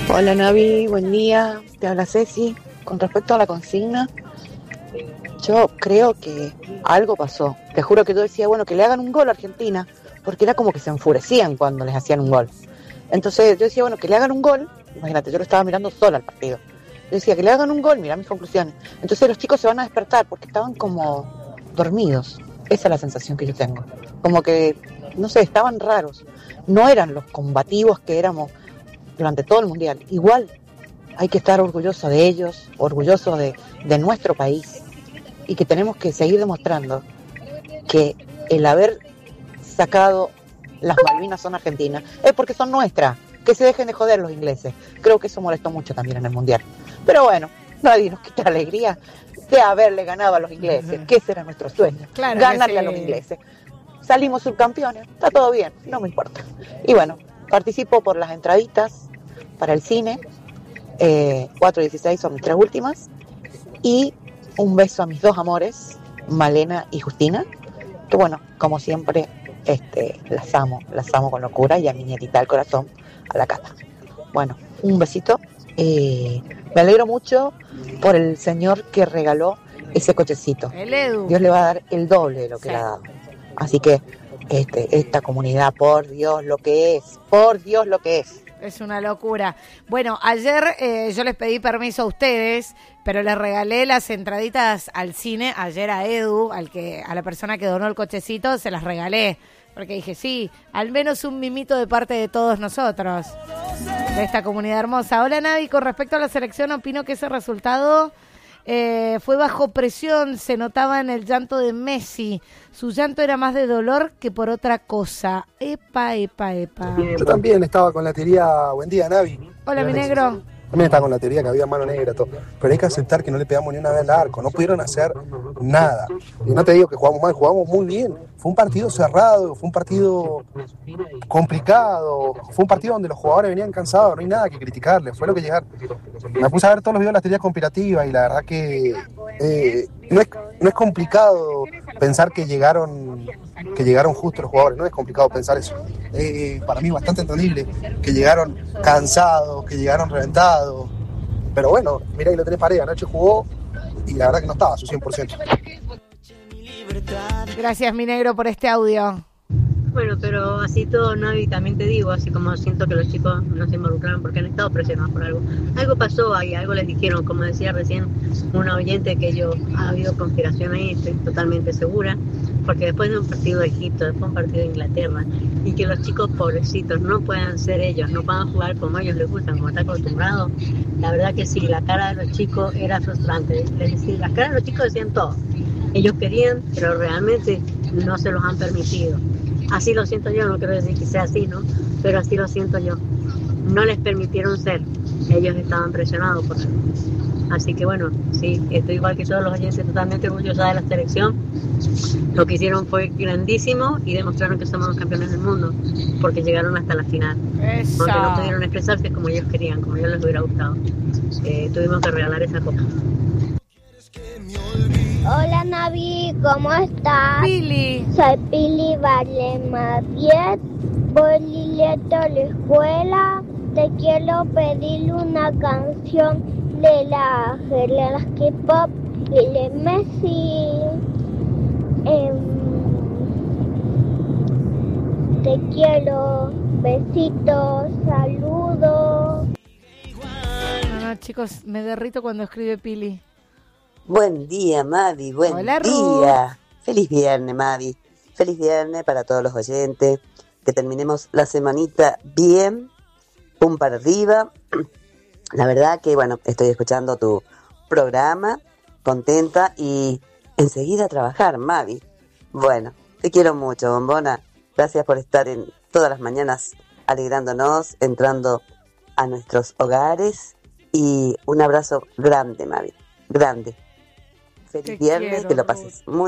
Hola Navi, buen día, te habla Ceci. Con respecto a la consigna, yo creo que algo pasó. Te juro que yo decía, bueno, que le hagan un gol a Argentina, porque era como que se enfurecían cuando les hacían un gol. Entonces yo decía, bueno, que le hagan un gol, imagínate, yo lo estaba mirando sola al partido. Yo decía, que le hagan un gol, mira mis conclusiones. Entonces los chicos se van a despertar porque estaban como dormidos. Esa es la sensación que yo tengo. Como que, no sé, estaban raros. No eran los combativos que éramos durante todo el mundial. Igual hay que estar orgulloso de ellos, orgulloso de nuestro país, y que tenemos que seguir demostrando que el haber sacado las Malvinas son argentinas es porque son nuestras. Que se dejen de joder los ingleses. Creo que eso molestó mucho también en el mundial. Pero bueno, nadie nos quita la alegría de haberle ganado a los ingleses, que ese era nuestro sueño, Claro, ganarle a los ingleses. Salimos subcampeones, está todo bien, no me importa. Y bueno, participo por las entraditas para el cine, 4 y 16 son mis 3 últimas, y un beso a mis 2 amores, Malena y Justina, que bueno, como siempre, las amo con locura, y a mi nietita del corazón, a la Cata. Bueno, un besito, me alegro mucho por el señor que regaló ese cochecito. El Edu. Dios le va a dar el doble de lo que le ha dado. Así que esta comunidad, por Dios lo que es. Es una locura. Bueno, ayer yo les pedí permiso a ustedes, pero les regalé las entraditas al cine ayer a Edu, a la persona que donó el cochecito, se las regalé. Porque dije, sí, al menos un mimito de parte de todos nosotros, de esta comunidad hermosa. Hola Navi, con respecto a la selección, opino que ese resultado fue bajo presión, se notaba en el llanto de Messi. Su llanto era más de dolor que por otra cosa. Epa. Yo también estaba con la teoría, buen día Navi. Hola mi negro. También estaba con la teoría que había mano negra, todo. Pero hay que aceptar que no le pegamos ni una vez al arco, no pudieron hacer nada. Y no te digo que jugamos mal, jugamos muy bien. Fue un partido cerrado, fue un partido complicado, fue un partido donde los jugadores venían cansados, no hay nada que criticarles, fue lo que llegaron. Me puse a ver todos los videos de las teorías conspirativas y la verdad que no es complicado pensar que llegaron justos los jugadores, no es complicado pensar eso. Para mí bastante entendible que llegaron cansados, que llegaron reventados, pero bueno, mirá, y lo tenés pareja, anoche jugó y la verdad que no estaba a su 100%. Gracias mi negro por este audio. Bueno, pero así todo, Navi, también te digo, así como siento que los chicos no se involucraron porque han estado presionados por algo. Algo pasó ahí, algo les dijeron, como decía recién una oyente, que ha habido conspiración ahí, estoy totalmente segura, porque después de un partido de Egipto, después de un partido de Inglaterra, y que los chicos pobrecitos no puedan ser ellos, no puedan jugar como ellos les gustan, como están acostumbrados, la verdad que sí, la cara de los chicos era frustrante. Es decir, las caras de los chicos decían todo. Ellos querían, pero realmente no se los han permitido. Así lo siento yo, no quiero decir que sea así, ¿no? Pero así lo siento yo. No les permitieron ser. Ellos estaban presionados por eso. Así que bueno, sí, estoy igual que todos los oyentes, totalmente orgullosa de la selección. Lo que hicieron fue grandísimo y demostraron que somos los campeones del mundo, porque llegaron hasta la final. Eso. Aunque no pudieron expresarse como ellos querían, como a ellos les hubiera gustado. Tuvimos que regalar esa copa. Hola Navi, ¿cómo estás? Pili. Soy Pili Valema 10, voy Lilieto a la escuela. Te quiero pedir una canción de la K-pop y de Messi. Te quiero, besitos, saludos. No, chicos, me derrito cuando escribe Pili. Buen día, Mavi, Hola, día. Feliz viernes, Mavi. Feliz viernes para todos los oyentes. Que terminemos la semanita bien, pum para arriba. La verdad que, bueno, estoy escuchando tu programa, contenta y enseguida a trabajar, Mavi. Bueno, te quiero mucho, bombona. Gracias por estar en todas las mañanas alegrándonos, entrando a nuestros hogares. Y un abrazo grande, Mavi. Grande. Feliz viernes, que lo pases muy